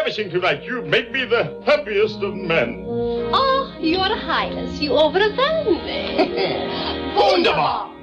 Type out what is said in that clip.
ravishing tonight. You make me the happiest of men. Oh, Your Highness, you overwhelm me. Wunderbar!